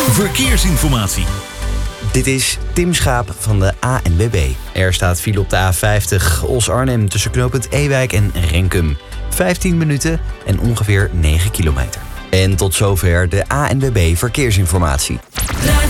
Verkeersinformatie. Dit is Tim Schaap van de ANWB. Er staat file op de A50 Os-Arnhem tussen knooppunt Ewijk en Renkum. 15 minuten en ongeveer 9 kilometer. En tot zover de ANWB Verkeersinformatie.